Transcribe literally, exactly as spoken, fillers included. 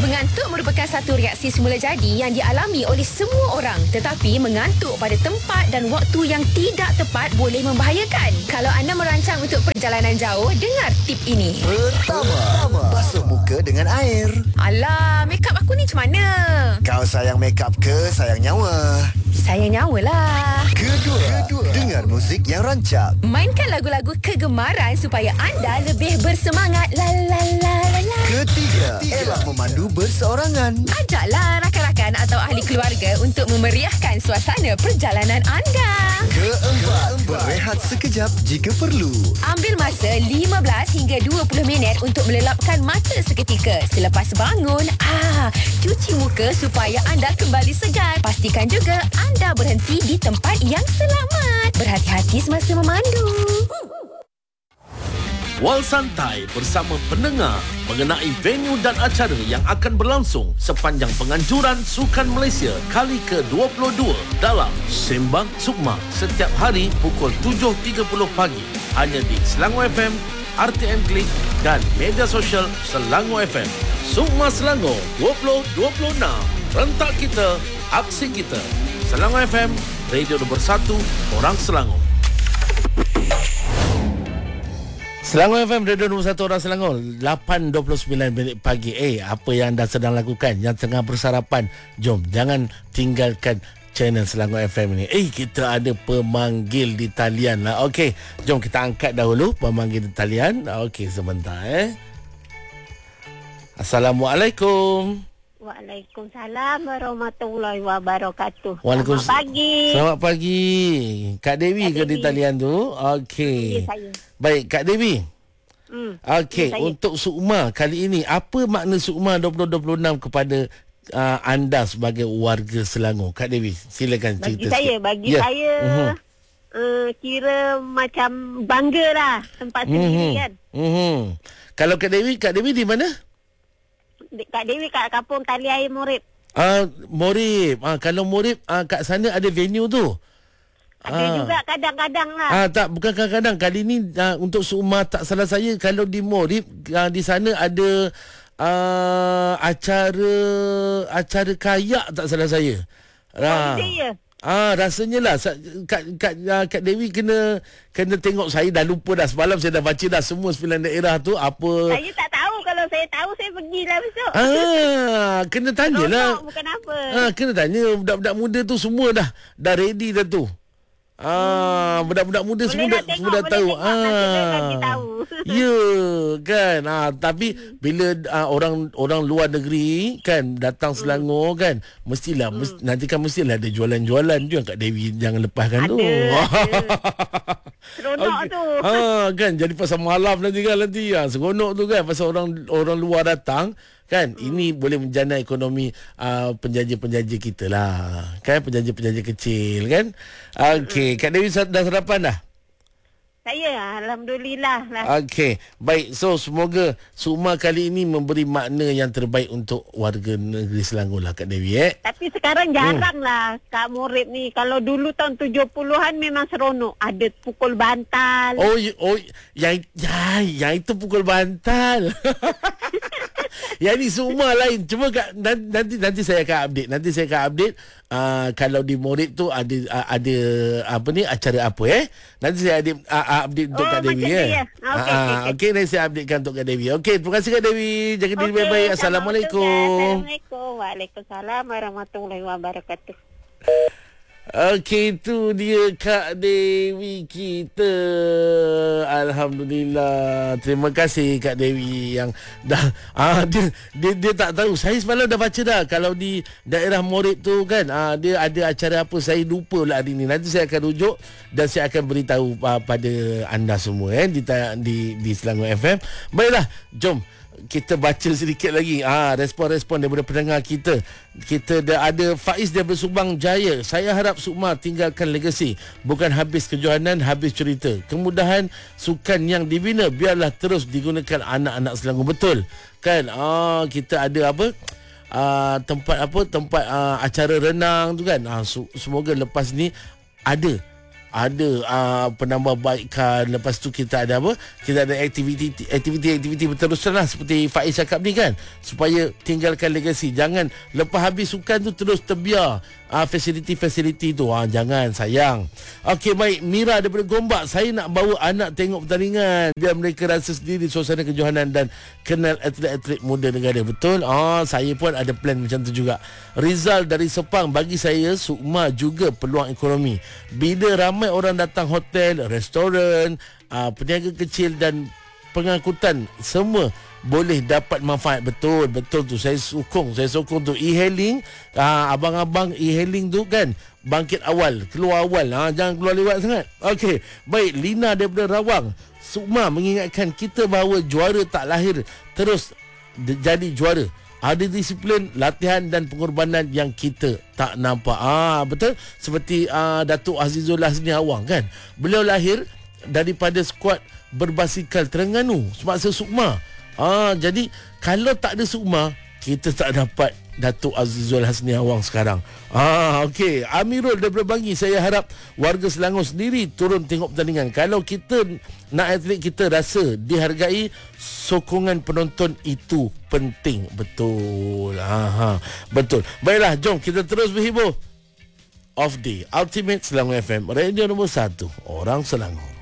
Mengantuk merupakan satu reaksi semula jadi yang dialami oleh semua orang. Tetapi mengantuk pada tempat dan waktu yang tidak tepat boleh membahayakan. Kalau anda merancang untuk perjalanan jauh, dengar tip ini. Pertama, basuh muka dengan air. Alah, make up aku ni macam mana? Kau sayang make up ke sayang nyawa? Sayang nyawa lah. Kedua, Kedua, dengar muzik yang rancak. Mainkan lagu-lagu kegemaran supaya anda lebih bersemangat. La la la la la. Ketiga, elak memandu berseorangan. Ajaklah rakan-rakan atau ahli keluarga untuk memeriahkan suasana perjalanan anda. Keempat, berehat sekejap jika perlu. Ambil masa lima belas hingga dua puluh minit untuk melelapkan mata seketika. Selepas bangun, ah, cuci muka supaya anda kembali segar. Pastikan juga anda berhenti di tempat yang selamat. Berhati-hati semasa memandu. Wal Santai bersama pendengar mengenai venue dan acara yang akan berlangsung sepanjang penganjuran Sukan Malaysia kali ke dua puluh dua dalam Sembang Sukma setiap hari pukul tujuh tiga puluh pagi hanya di Selangor F M, R T M Klik dan media sosial Selangor F M. Sukma Selangor dua ribu dua puluh enam. Rentak kita, aksi kita. Selangor F M, radio nombor satu orang Selangor. Selangor F M, radio nombor satu orang Selangor. lapan dua puluh sembilan minit pagi. Eh, apa yang anda sedang lakukan? Yang tengah bersarapan, jom, jangan tinggalkan channel Selangor F M ini. Eh, kita ada pemanggil di talian lah. Okey, jom kita angkat dahulu pemanggil di talian. Okey, sebentar eh. Assalamualaikum. Waalaikumsalam warahmatullahi wabarakatuh. Waalaikumsalam. Selamat pagi. Selamat pagi. Kak Dewi Kak ke di Dewi. talian tu? Okey. Ya, saya. Baik, Kak Dewi. Hmm. Okey, Ya, saya. untuk Sukma kali ini, apa makna Sukma dua ribu dua puluh enam kepada uh, anda sebagai warga Selangor? Kak Dewi, silakan Bagi cerita saya, sikit. bagi Ya. saya Mhm. uh, kira macam bangga lah tempat Mhm. sendiri kan. Mhm. Kalau Kak Dewi, Kak Dewi di mana? Di- Kak Dewi kat kampung Tali Air Morib. Ah, uh, Morib. Ah, uh, kalau Morib uh, kat sana ada venue tu. Ada Ah. juga kadang-kadang lah. Ah, tak, bukan kadang-kadang. Kali ni uh, untuk Sukma, tak salah saya, kalau di Morib uh, di sana ada uh, acara acara kayak, tak salah saya. Oh, ide ya? Ah, rasanya lah Sa- Kak, Kak, uh, Kak Dewi kena kena tengok. Saya dah lupa dah. Semalam saya dah baca dah semua sembilan daerah tu apa. Saya tak tahu. Kalau saya tahu, saya pergilah besok. Ah, kena tanyalah. Seronok, bukan apa. Ah, kena tanya budak-budak muda tu semua dah dah ready dah tu. Ah, Hmm. budak-budak muda semua dah, Bolehlah semua tengok, dah boleh tahu. tengok, nanti Ah. bagi tahu. Ya, kan. Ah, tapi bila ah, orang orang luar negeri kan datang Selangor kan, mestilah Hmm. mesti, nanti kan mestilah ada jualan-jualan tu yang Kak Dewi jangan lepaskan tu. Ada, ada. Seronok Okey. tu. Ah, kan jadi pasal malam nanti kan nanti ah, seronok tu kan pasal orang orang luar datang kan. Hmm. Ini boleh menjana ekonomi uh, penjajah-penjajah kita lah. Kan penjajah-penjajah kecil kan. Okey, hmm. Kak Dewi dah sarapan dah? Saya, Alhamdulillah lah. Okey, baik. So, semoga Sukma kali ini memberi makna yang terbaik untuk warga negeri Selangor lah, Kak Dewi, eh? Tapi sekarang jarang hmm. lah Kak Morib ni. Kalau dulu tahun tujuh puluhan memang seronok. Ada pukul bantal. Oh, y- oh yang, ya, yang itu pukul bantal. Yang ni Sukma lain. Cuma Kak, nanti nanti saya akan update. Nanti saya akan update uh, kalau di Morib tu ada uh, ada apa ni acara apa eh. Nanti saya update, uh, update untuk Oh, Kak Dewi macam ya. ni ya? Okey, Ah, okey, okey. okey, nanti saya updatekan untuk Kak Dewi. Okey, terima kasih Kak Dewi. Jaga diri Okey, baik-baik. sama Assalamualaikum. juga. Assalamualaikum. Waalaikumsalam warahmatullahi wabarakatuh. Okey, itu dia Kak Dewi kita. Alhamdulillah. Terima kasih Kak Dewi yang dah ah dia dia, dia tak tahu. Saya semalam dah baca dah kalau di daerah Morib tu kan ah dia ada acara apa, saya lupa pula hari ni. Nanti saya akan rujuk dan saya akan beritahu ah, pada anda semua eh di di di Selangor F M. Baiklah, jom kita baca sedikit lagi ah respon-respon daripada pendengar kita. Kita dah ada Faiz daripada Subang Jaya. Saya harap Sukma tinggalkan legasi, bukan habis kejohanan, habis cerita. Kemudahan sukan yang dibina biarlah terus digunakan anak-anak Selangor. Betul kan? Ah kita ada apa? Ah tempat apa? Tempat ah, acara renang tu kan. Ah su- semoga lepas ni ada ada uh, penambahbaikan, lepas tu kita ada apa, kita ada aktiviti aktiviti-aktiviti berterusan lah, seperti Faiz cakap ni kan, supaya tinggalkan legasi. Jangan lepas habis sukan tu terus terbiar uh, fasiliti-fasiliti tu, uh, jangan, sayang. Okey, baik, Mira daripada Gombak, saya nak bawa anak tengok pertandingan biar mereka rasa sendiri suasana kejohanan dan kenal atlet-atlet muda negara. Betul? Ah, saya pun ada plan macam tu juga. Rizal dari Sepang, bagi saya Sukma juga peluang ekonomi. Bila ramai orang datang hotel, restoran, uh, peniaga kecil dan pengangkutan, semua boleh dapat manfaat. Betul, betul tu. Saya sokong, saya sokong tu. E-hailing, uh, abang-abang e-hailing tu kan, bangkit awal, keluar awal. Ha, jangan keluar lewat sangat. Okey, baik, Lina daripada Rawang. Sukma mengingatkan kita bahawa juara tak lahir terus jadi juara. Ada disiplin, latihan dan pengorbanan yang kita tak nampak. Ah, betul. Seperti ah, Datuk Azizul Hasni Awang kan. Beliau lahir daripada skuad berbasikal Terengganu semasa Sukma. Ah, jadi kalau tak ada Sukma, kita tak dapat Datuk Azizul Hasni Awang sekarang. Ah, okey. Amirul daripada Bangi, saya harap warga Selangor sendiri turun tengok pertandingan. Kalau kita nak atlet kita rasa dihargai, sokongan penonton itu penting. Betul. Aha, betul. Baiklah, jom kita terus berhibur. Off Day Ultimate Selangor F M, radio nombor satu orang Selangor.